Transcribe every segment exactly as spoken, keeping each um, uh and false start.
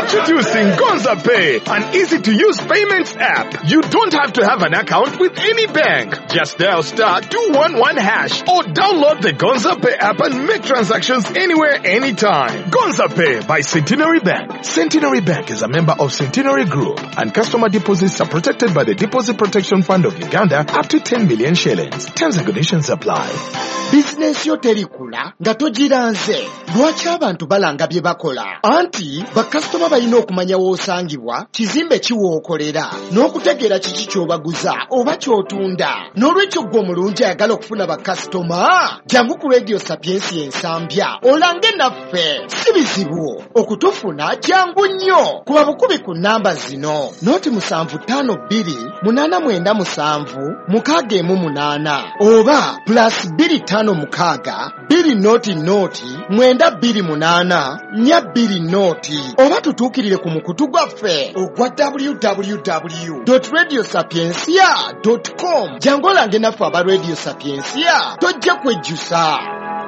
Introducing Gonza Pay, an easy-to-use payments app. You don't have to have an account with any bank. Just dial star two one one hash or download the Gonza Pay app and make transactions anywhere, anytime. Gonza Pay by Centenary Bank. Centenary Bank is a member of Centenary Group, and customer deposits are protected by the Deposit Protection Fund of Uganda up to ten million shillings. Terms and conditions apply. Business yo terikula nga togiranze lwaki abantu balanga bye bakola anti bakasitoma balina okumanya w'osangibwa kizimbe kiwookolera n'okutegeera kiki ky'obaguza oba ky'otunda n'olwekyo gwe omulungi ayagala okufuna bakasitoma jangu ku Radio Sapiens ensambya olange naffe si bizibu okutufuna jangu nnyo kuba bukubi ku namba zino noti musanvu ttaano bbiri munaana mwenda musanvu mukaaga emu munaana oba plus bbiri ttaano mukaaga bbiri noti noti mwenda bbiri munaana nnya bbiri noti oba tutuukirire ku mukutu gwaffe ogwa w w w dot radio sapiensia dot com jangu olange naffe aba Radio Sapiensia tojja kwejjusa.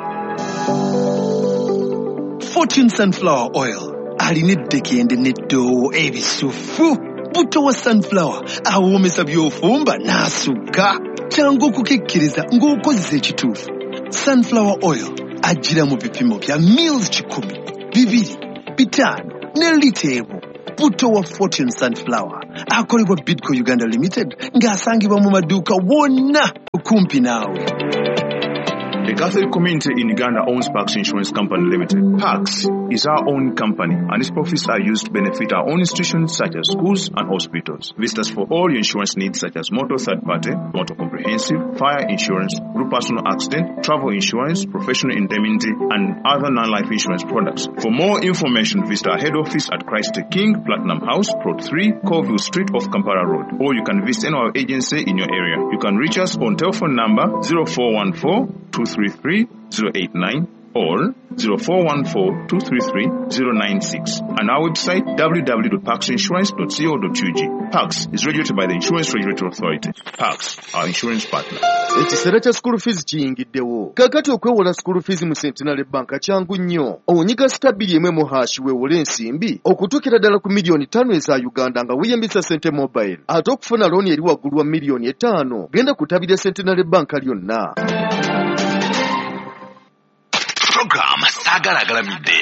Fortune Sunflower Oil alina eddekende n'eddoowo ebisufu. Butto wa sunflower awoomesa by'ofumba n'asukka kyangu okukekkiriza ng'okozesa ekituufu. Sunflower oil ajjira mu bipimo bya mils kikumi, bibiri, bitaano ne lita emu. Butto wa Fortune Sunflower akolebwa Bidco Uganda Limited ng'asangibwa mu maduuka wonna okumpi naawe. The Catholic community in Uganda owns Pax Insurance Company Limited. Pax is our own company, and its profits are used to benefit our own institutions such as schools and hospitals. Visit us for all your insurance needs such as motor third party, motor comprehensive, fire insurance, group personal accident, travel insurance, professional indemnity, and other non-life insurance products. For more information, visit our head office at Christ the King, Platinum House, Plot three, Colville Street off Kampala Road, or you can visit any of our agency in your area. You can reach us on telephone number zero four one four two three three zero eight nine or zero four one four two three three zero nine six, and our website w w w dot pax insurance dot co dot u g. Pax is regulated by the Insurance Regulatory Authority. Pax, our insurance partner. Ekiseera kya school fees kiyingiddewo. Kakati okwewola school fees mu Centenary Bank kyangu nnyo. Owunyiga stabili emwe mu hash weewole ensimbi okutuukira ddala ku miliyoni ttaano eza Uganda nga weeyambisa Sente Mobile. Ate okufuna looni eri waggulu wa miliyoni etaano genda kutabira Centenary Bank lyonna. Program Sagalagalamide.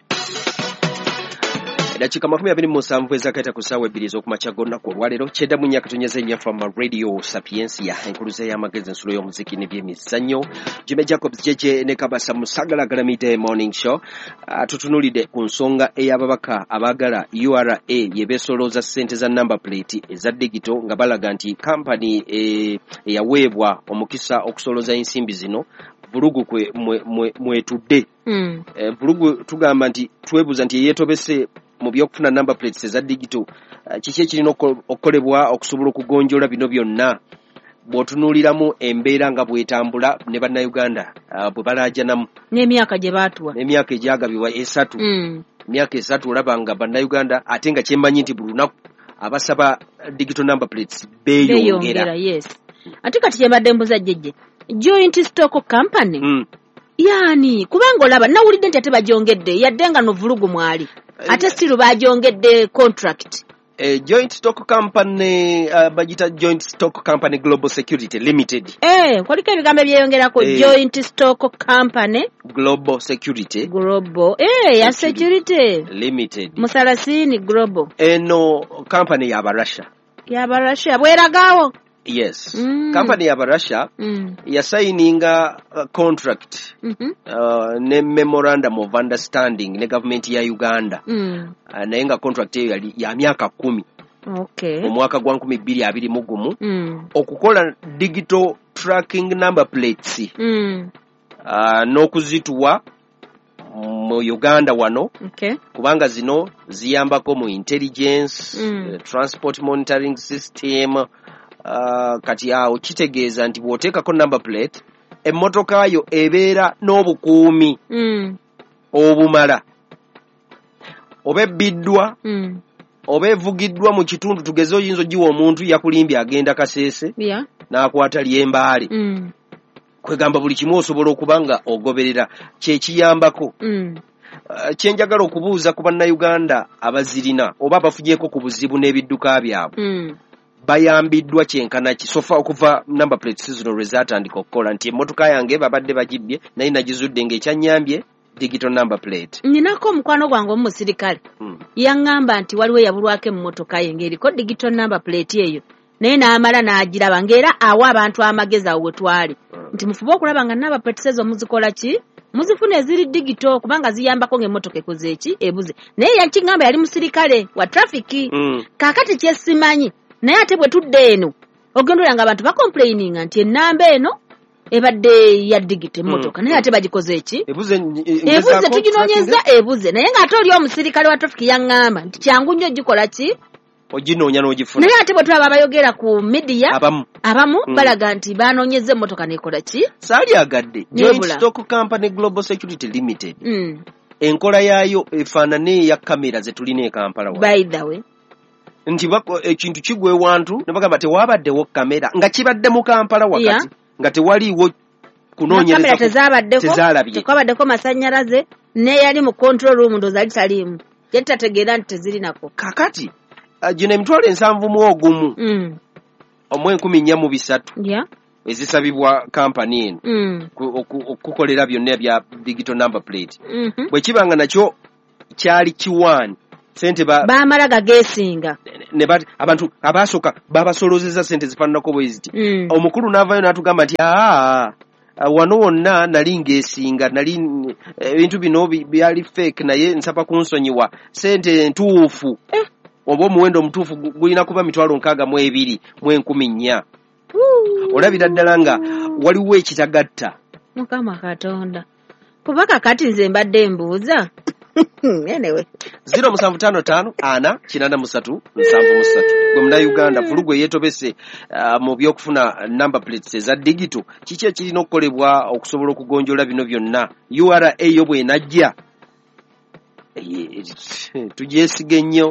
Dakika makumi abiri mu musanvu ezakayita ku ssaawa ebbiri ez'okumakya g'olunaku olwaleero kyenda mu nnyaka tonyeza ennyafa mu Radio Sapiensia enkuluza y'amagezi ensulo y'omuziki n'ebyemizannyo Jimmy Jacobs jeje ne Kabasa mu Sagalagalamide morning show. Uh, tutunulidde ku nsonga ey'ababaka abagala U R A ye beesolooza ssente za number plate eza digito nga balaga nti kampani eyaweebwa omukisa okusolooza ensimbi zino Vulugu kwe mwetudde. Mm. E, vulugu tugamba nti twebuza nti yeetobese mu byokufuna number plates za digital uh, kiki ekirina okukolebwa okusobola okugonjoola bino byonna bw'otunuuliramu embeera nga bw'etambula ne bannayuganda uh, bwe balaajanamu n'emyaka gye baatuwa n'emyaka egyagabibwa esatu mm. emyaka esatu olaba nga bannayuganda ate nga kyemmanyi nti buli lunaku abasaba digital number plates beeyongera. Yes. Ate kati kyembadde mbuza jjejje Joint Stock Company. Mm. Yani kubanga olaba nawulidde nti ate bagyongedde yadde nga no vulugu mwali ate still bagyongedde contract. A joint stock company uh, bajita joint stock company Global Security Limited. Eh kwaliko ebigambo byeyongerako eh, joint stock company Global Security Global eh ya Security Limited Musalasini Global eno company ya Russia ya Russia bweragawo. Yes. Mm. Company ya Russia mm. ya signinga uh, contract mm-hmm. uh, ne memorandum of understanding ne government ya Uganda. Mm. Uh, nayenga contract ya, ya miaka kumi. Okay. Mu mwaka gwa nkumi bbiri abiri mu gumu. Mm. Okukola digital tracking number plates. Mm. Uh, n'okuzituwa mu Uganda wano. Okay. Kubanga zino ziyambako mu intelligence, mm. uh, transport monitoring system. Uh, kati awo kitegeeza nti bw'oteekako number plate emmotoka yo ebeera n'obukuumi mm. obumala oba ebbiddwa mm. oba evugiddwa mu kitundu tugeze oyinza ogiwa omuntu yakulimbye agenda Kaseese yeah. n'akwata lyembaale mm. kwegamba buli kimu osobola okuba nga ogoberera kyekiyambako mm. uh, kyenjagala okubuuza ku bannayuganda abazirina oba abafugyeko ku buzibu n'ebidduka byabwe mm. bayambiddwa kyenkana ki sofa okuva number plate season lwe zaatandika okukola nti emmotoka yange babadde bagibbye naye nagizudde ng'ekyanyambye digital number plate. Ninako omukwano gwange omusirikale hmm. yaŋŋamba nti waliwo yabulwako emmotoka ye ng'eriko digital number plate eyo naye n'amala n'agiraba ng'era awa abantu amagezi awo we twali hmm. nti mufube okulaba nga number plate ezo muzikola ki muzifuna eziri digital kubanga ziyambako ng'emmotoka ekoze eki ebuze naye yakiŋŋamba yali musirikale wa traffic hmm. kaakati kyesimanyi naye ate bwe tudde eno ogendera nga abantu bakomplaininga nti ennamba eno ebadde ya digite emmotoka mm. naye ate bagikoze eki ebuze ebuze tuginoonyeza ebuze naye ng'ate oli omusirikale wa traffic yaŋŋamba nti kyangu nnyo gikola ki oginoonya n'ogifuna naye ate bwe tulaba abayogera ku media abamu abamu mm. balaga nti banoonyeza emmotoka nekola ki saali agadde Joint Stock Company Global Security Limited mm. enkola yaayo efaanana eya kamera ze tulina e Kampala by the way nti bako ekintu kigwe wantu ne bagamba tewabaddewo kamera nga kibadde mu Kampala wakati yeah. nga tewaliiwo kunoonyereza kamera tezabaddeko tekabaddeko masannyalaze ne yali mu control room ndo zali taliimu yali tategeera nti tezirinako kakati uh, gino emitwalo ensanvu mu ogumu mm. omwe enkumi nnya mu bisatu yeah. ezisabibwa kampani eno mm. okukolera byonna bya digital number plate mm-hmm. bwe kibanga nakyo kyali kiwaani sente ba baamala gageesinga ne bat abantu abasoka babasolozeza sente zifaananako bweziti mm. omukulu n'avaayo n'atugamba nti aa wano wonna nali ngeesinga nali ebintu bino byali fake naye nsaba kunsonyiwa sente entuufu eh. oba omuwendo omutuufu gulina kuba mitwalo nkaaga mu ebiri mu enkumi nnya olabira ddala nga waliwo ekitagatta mukama katonda kuba kakati nze mbadde mbuuza anyway zero musanvu tano tano ana kinanda musatu musanvu musatu gwe munnayuganda fulugwe yeetobese uh, mu byokufuna number plates eza digital kiki ekirina okukolebwa okusobola okugonjoola bino byonna U R A yo bw'enajja tugyesige nnyo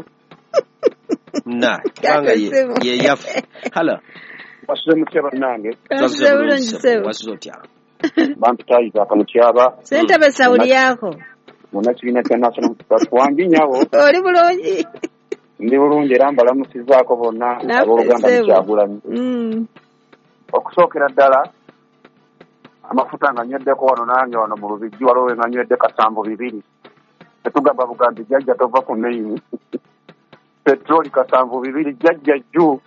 na kubanga ye yafu hala wasuze mutya bannange wasuze otya bampitayiza akamukyaba sentebe sawuli yako muna kibiina kya national wangi nyabo oli bulungi ndi bulungi era mbalamusizaako bonna abooluganda Kyagulanyi mm. okusookera ddala amafuta nga nywedeko wano nange wano mu Lubijji waliwo nga nywedde kasambu bibiri tetugamba Buganda jjajja tova ku maini petroli kasambu bibiri jjajja jju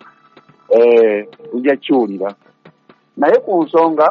eh ujja kiwulira naye ku nsonga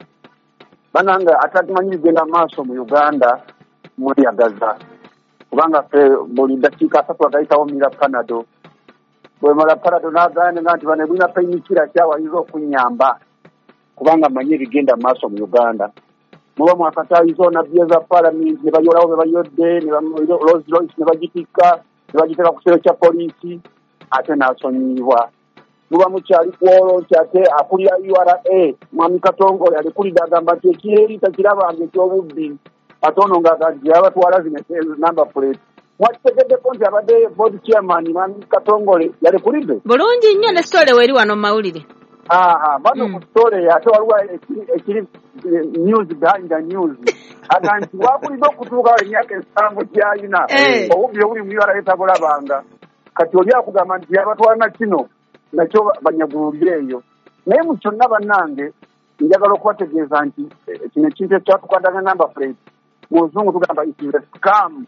banange atatumanyi bigenda maaso mu Uganda mweyagaza kubanga fe buli dakiika asatu agayitawo mira panado bwe mala panado n'agamba nga nti bano bulina painikira kyawayinza okunyamba kubanga manyi ebigenda maaso mu Uganda muba mwakataayiza onabbi eza palamenti ne bayolawo be bayodde Rolls Royce ne bagitikka ne bagiteeka ku kisero kya poliisi ate n'asonyiyibwa muba mukyali kwolo nti ate akulira U R A mwami Katongole alikulidde agamba nti ekireeri takirabanga ekyobubbi ate ono ng'agajja abatwala zino number plate mwakitegeddeko nti abadde board chairman mwami Katongole yalikulidde bulungi nnyo ne story weri wano mu mawulire aha bano ku story ate waliwo ekiri news behind the news aga nti wakulidde okutuuka emyaka ensanvu gyayina obubbi obuli mu U R A tabulabanga kati oli akugamba nti abatwala na kino nakyo banyagululira eyo naye mu kyonna bannange njagala okubategeeza nti kino ekintu ekyatukandanga number plate mu Luzungu tugamba it is a scam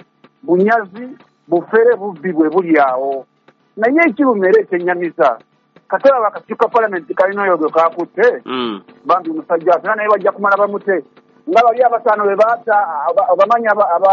bunyazi bufere bubbi bwe buli awo naye ekirumera ekyennyamiza katera bakakiuka palamenti kalina oyo gwe kakutte bambi musajja ate naye bajja kumala bamute nga bali abataano be baata abamanyi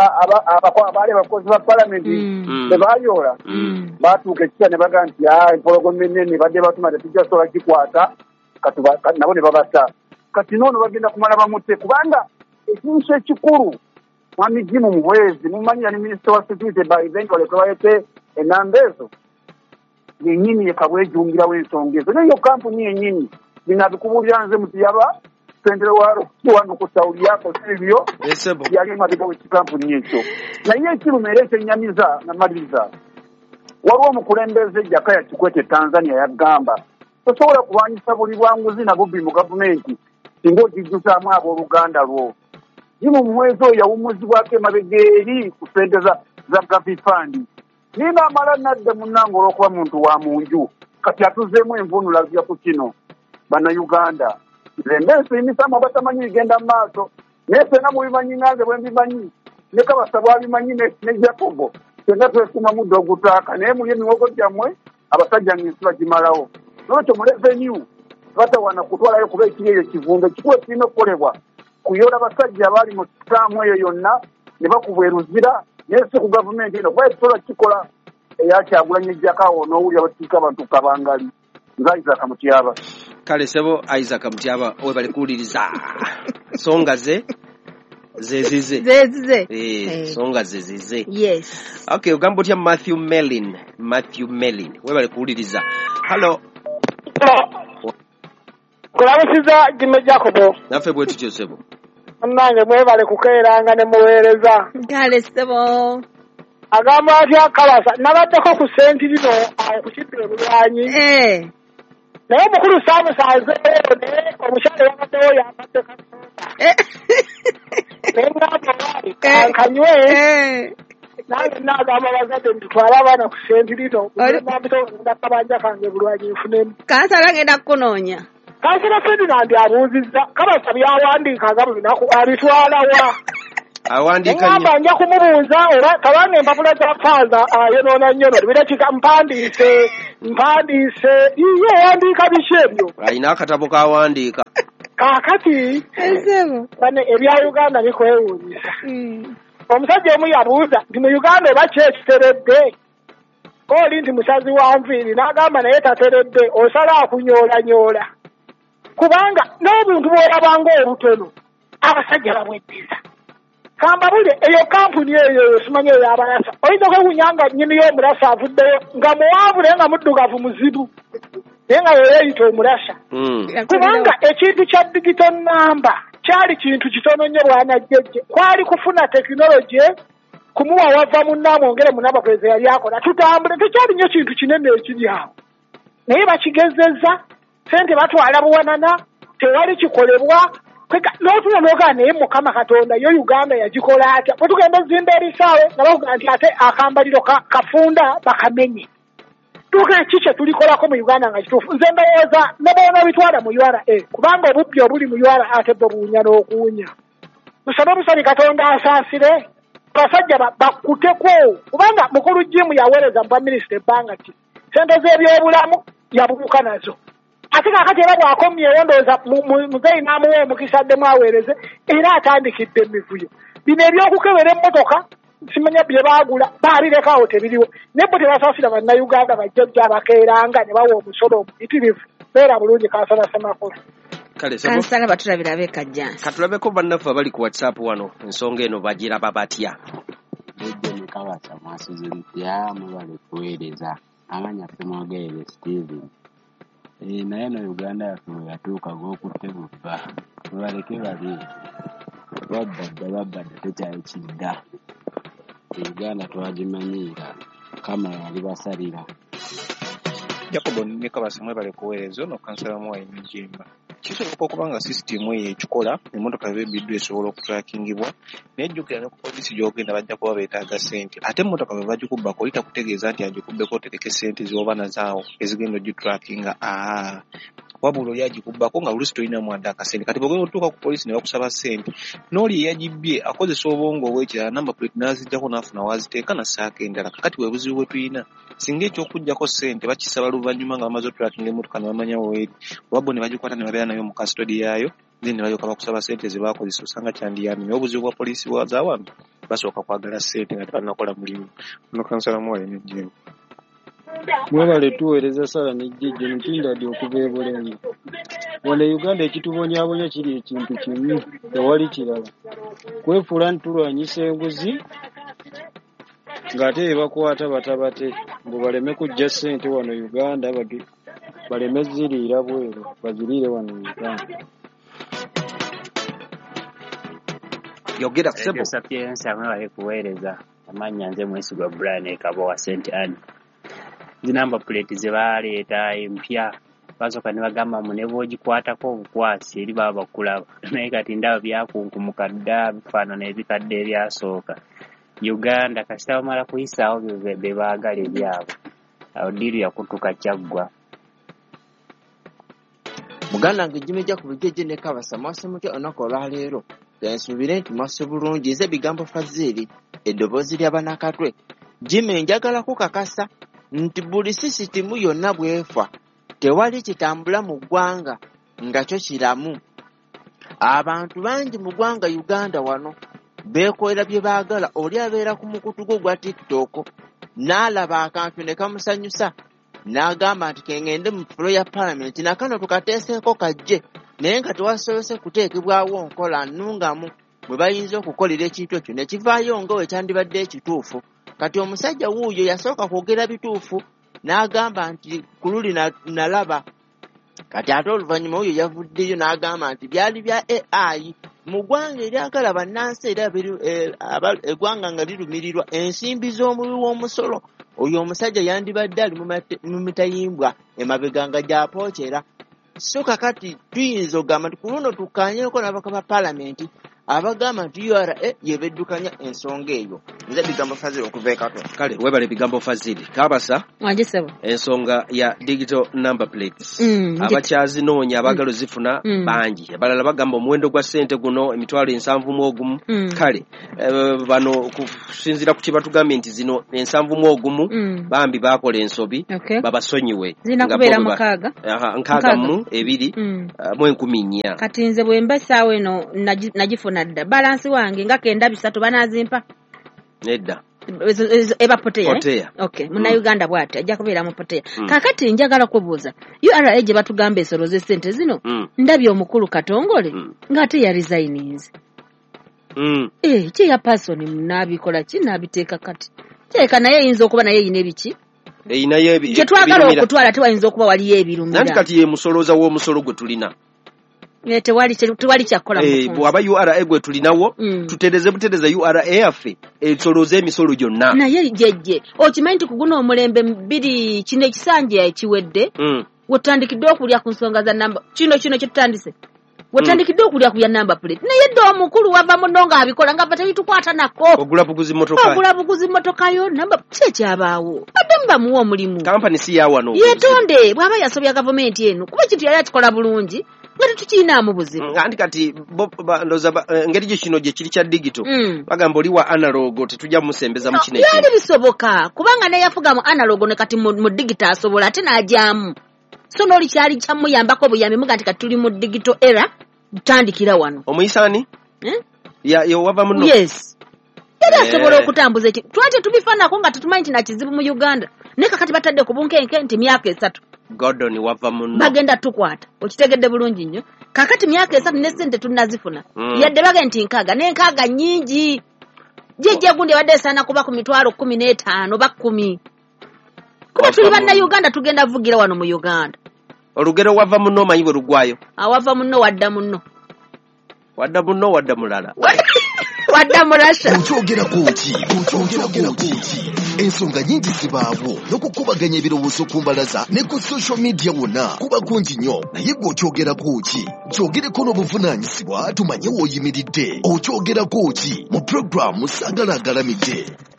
abaali abakozi ba palamenti be bayoola baatuuka ekisa ne baga nti empologoma ennene badde batuma tetujja sobola kikwata nabo ne babata kati noono bagenda kumala bamute kubanga ekintu ekikulu mwami Jim Muhwezi mumanyi yali minisita wa security by eventually kwe bayete enamba ezo yennyini yekabwejungirawo ensonga ezo naye yo kampuni yennyini binabikubuulira nze muti yaba sentero wa wano ku sawuli yako sibyo yali emabega w'ekikampuni ekyo naye ekirumera ekyennyamiza namaliriza waliwo omukulembeze Jakaya Kikwete Tanzania yagamba tosobola kulwanyisa buli bwanguzi na bubbi mu gavumenti singa ogijjuzaamu abooluganda lwo jimu mwezi oyo yawumuzibwako emabega eri ku ssente za za gavi fund nina amala nadde munnange olw'okuba muntu wa munju kati atuzeemu envunula zya ku kino bannayuganda nze ndensiimisamu abatamanyi bigenda mu maaso naye fenna mubimanyi nange bwe mbimanyi ne Kabasa bwabimanyi ne Jacobo fenna twesuma muddo ogutaaka naye muli emiwogo gyammwe abasajja ng'ensi bagimalawo nolwekyo mu revenue batawana kutwalayo kuba ekiri eyo ekivumbe kikuwa kirina okukolebwa kuyola abasajja abaali mu kitaamu eyo yonna ne bakubwa eruzira naye si ku gavumenti eno kuba ekisobola kikola eyakyagulanya ejjakawo n'owulira batiika abantu kabangali nga Isaac Mutyaba. Kale sebo Isaac Mutyaba we bali kuwuliriza songa ze zezize zezize eh songa zezize yes. Okay, ugambo tya Matthew Melin Matthew Melin we bali kuwuliriza. Hello kulabusiza Jimmy Jacobo nafe bwe tutyo sebo nange mwebale kukeeranga ne muweereza. Kale sebo agamba atya Kabasa nabaddeko ku senti lino akukiddira bulwanyi eh naye mukulu saamusanze ne omukyala yabaddewo yambadde kasoda nengamba wali kankanywe nange naagamba bazadde ntitwala abaana ku senti lino nambitoogenda kabanja kange bulwanyi nfunemu kansala ngenda kukunoonya kansala sendi nandi abuuzizza Kabasa byawandiikaga mu binaku abitwala wa awandika ngamba nja kumubuuza oba tabange empapula za faza ayonoona nnyo nolubira kika mpandiise mpandiise iyo wandiika biki ebyo alina akatabo kawandiika kaakati esebo bane ebya Uganda bikwewuunyisa omusajja omu yabuuza nti mu Uganda oba ki ekiteredde kooli nti musazi wa nviiri n'agamba naye tateredde osala akunyoolanyola kubanga n'obuntu bw'olabanga obutono abasajja babweddiza kamba bule eyo kampuni eyo simanyi eyo abalasa oyinza okwewuunyanga nnyini y'omulasa avuddeyo nga muwanvu naye nga muddugavu muzibu naye nga yeeyita omulasa kubanga ekintu kya digito namba kyali kintu kitono nnyo bwanajjejje kwali kufuna tekinologi kumuwa wava munnamu ongere munaba kweze yali akola tutambule tekyali nnyo kintu kinene ekiri awo naye bakigezezza sente batwala buwanana tewali kikolebwa n'otuna n'ogaa naye Mukama Katonda yo Uganda yagikola atya bwe tugenda zimba ebisaawe nga bavuga nti ate akambaliro kafunda bakamenye tuga ki kye tulikolako mu Uganda nga kituufu nze ndowooza ne boona bitwala mu U R A kubanga obubbi obuli mu U R A ate bwe buwunya n'okuwunya musabe omusani Katonda asaasire abasajja bakkuteko kubanga mukulu Jim yaweereza mu baminisita ebbanga ti sente z'ebyobulamu yabuuka nazo ate kaakati era bw'akomyeyo ndowooza muzeeyi n'amuwa omukisa addemu aweereze era atandikidde emivuyo bino ebyokukebera emmotoka simanya bye baagula baalirekawo tebiriwo naye bo tebasaasira bannayuganda bajjajja abakeeranga ne bawa omusolo omuyitirivu beera bulungi kansala Ssemakula. Kale kansala batulabira bekajjansi katulabeko bannaffe abali ku WhatsApp wano ensonga eno bagiraba batya ejje ne Kabasa mwasuzulukya mubale kuweereza amanya Semwogerere Steven Eh naye no Uganda yaffe yatuuka g'okutte bubba tubaleke bali babbadde babbadde tekyali kidda Uganda twagimanyiira kama yali basalira Jacobo ne Kabasa mwebale kuweereza ono kansala Mwai Mijimba kisoboka okuba nga sisitimu eyo ekikola emmotoka z'ebbiddwa esobola okutrackingibwa naye jjukira ne ku poliisi gy'ogenda bajja kuba beetaaga ssente ate emmotoka bwe bagikubbako oyita kutegeeza nti agikubbeko otereke ssente z'oba nazaawo ezigenda ogitrackinga aa wabula oli agikubbako nga oluusi tolina mwadde akasente kati bwogenda otuuka ku poliisi ne bakusaba ssente n'oli eyagibbye akozesa obwongo obwekirala namba plate n'aziggyako n'afuna waziteeka nassaako endala kakati bwe buzibu bwe tulina singa ekyokuggyako ssente bakisaba luvannyuma nga bamaze otrackinga emmotoka ne bamanya weeri wabbo ne bagikwata ne babeera nayo mu custody yaayo then ne balyoka bakusaba ssente ze baakozesa osanga kyandiyamye naye obuzibu bwa poliisi bwazaawamu basooka kwagala ssente nga tebalinakola mulimu ono kansala Mwai Mijimba. Mwebale tuweereza sala n'ejjejje ntindadde okuva e Bulengo wano Uganda ekitubonyaabonya kiri ekintu kimu tewali kirala kwefuula ntulwanyisa enguzi ng'ate ebakwata batabate mbu baleme kujja ssente wano Uganda baleme ziriira bweru baziriire wano Uganda. yogera kusebo Sapiensi amwe bali kuweereza amanya nze mwesigwa Brian Ekabo wa Saint Anne zinamba plate ze baaleeta empya basooka ne bagamba mu ne bw'ogikwatako obukwasi eri baba bakulaba naye kati ndaba byakunkumuka dda bifaanana ebikadde ebyasooka Uganda kasita bamala kuyisaawo be baagala ebyabwe awo ddiiru yakutuka kyaggwa. Muganda wange Jimmy Jacob Jeje ne Kabasa mwase mutya olunaku olwaleero ensubire nti mwase bulungi nze bigambo Fazili eddoboozi ly'abanakatwe. Jimmy njagala kukakasa nti buli sisitimu yonna bwefa tewali kitambula mu ggwanga nga kyo kiramu. Abantu bangi mu ggwanga Uganda wano beekolera bye baagala. Oli abeera ku mukutu gwo gwa TikTok n'alaba akantu ne kamusanyusa n'agamba nti kengende mu fulo ya Parliament nakano tukateeseeko kajje naye nga tewasobose kuteekebwawo nkola nnungamu bwe bayinza okukolera ekintu ekyo ne kivaayo nga we kyandibadde ekituufu. Kati omusajja wuuyo yasooka kwogera bituufu n'agamba nti ku luli nalaba. Kati ate oluvannyuma wuuyo yavuddeyo n'agamba nti byali bya A I mu ggwanga eryagala bannansi era eggwanga nga lirumirirwa ensimbi z'omubi w'omusolo. Oyo omusajja yandibadde ali mu mitayimbwa emabega nga gy'apookera. So kakati tuyinza okugamba nti ku luno tukkaanyeeko n'abaka ba Paalamenti abagamba nti U R A yebeddukanya ensonga eyo. Nze bigambo Fazili okuva e Katwe. Kale webale bigambo Fazili. Kabasa Mwagisebo ensonga ya digital number plates mm, abakyazinoonya abagalo zifuna mm. bangi abalala bagamba omuwendo gwa ssente guno emitwalo ensanvu mu ogumu mm. Kale uh, bano kusinzira ku kibatugambye nti zino ensanvu mu ogumu mm. bambi bakola ensobi okay. babasonyiwe zina kubeera mukaaga aha nkaaga mu ebiri mm. uh, mu enkumi nnya. Kati nze bwe mbasaawo eno nagifuna nadda balansi wange nga kenda bisatu banazimpa nedda eba poteya poteya eh? Okay muna mm. Uganda bwate ajja kubeera mu poteya mm. kakati njagala kubuuza U R A gye batugamba esolo z'essente zino mm. ndabye omukulu Katongole mm. ng'ate ya resigninze mm. eh kye ya person munabikola ki nabiteeka kati kyeka naye yinza okuba naye yine biki eyina yebi gye twagala okutwala tewayinza okuba waliyo ebirumira nanti kati ye musoloza w'omusolo gwe tulina ne tewali tewali kyakola mu eh bwaba U R A gwe tulinawo mm. tutereze butereza U R A yaffe ensoloze emisolo gyonna naye jejje okimanyi nti kuguno omulembe mbiri kino ekisanja ekiwedde mm. wotandikidde okulya ku nsonga za namba kino kino kitandise wotandikidde mm. okulya ku ya number plate naye ddo omukulu wava muno nga abikola nga bata bitukwata nako ogula buguzi motoka ogula buguzi motoka yo namba kye kyabaawo badde muwa omulimu company si yawa no yetonde bwaba yasobya government eno kuba kitu yali akikola bulungi ngati tukina mu buzibu ngandi kati ndoza ngeri gye kino gye kiri kya digital mm. bagamba oli wa analog tetujja musembeza mu kino ekyo yali bisoboka kubanga ne yafuga mu analog ne kati mu, mu digital asobola ate n'ajyamu so n'oli kyali kyamuyambako buyambi muga nti kati tuli mu digital era tutandikira wano omuyisani eh? ya yo wava muno yes era asobola okutambuza eki twate tubifanako nga tetumanyi nti nakizibu mu Uganda ne kakati batadde ku bunkenke nti myaka esatu Gordon wava muno bagenda tukwata okitegedde bulungi nnyo kakati myaka esatu ne sente tunazifuna mm. yadde bagenda nti nkaaga ne nkaaga nnyingi jejje gundi wadde sana kuba ku mitwalo kumi n'etaano ba kumi kuba tuli banna Uganda tugenda vugira wano mu Uganda olugero wava muno manyi bwe lugwayo awava muno wadda muno wadda muno wadda mulala wadda mulasha okyogera kuki okyogera kuki ensonga nyingi zibaawo n'okukubaganya ebirowoozo ku mbalaza ne ku social media wonna kuba kungi nnyo naye gwe okyogera kuki kyogereko n'obuvunaanyizibwa tumanye w'oyimiridde okyogera kuki mu puroguramu Saagala Agalamidde.